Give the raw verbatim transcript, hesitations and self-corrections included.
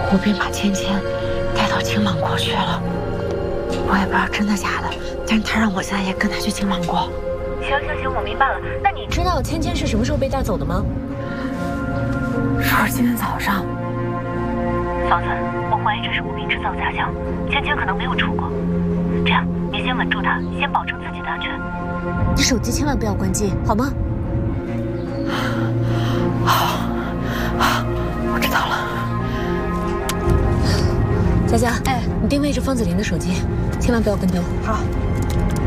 吴斌把芊芊带到青芒国去了，我也不知道真的假的，但是他让我现在也跟他去青芒国。 行行行，我明白了。那你知道芊芊是什么时候被带走的吗？ 说是今天早上。 嫂子，我怀疑这是吴斌制造假象，芊芊可能没有出国。这样，你先稳住她，先保证自己的安全。 你手机千万不要关机，好吗？ 好，好，我知道了。 佳佳，哎，你定位着方子林的手机，千万不要跟丢。 好。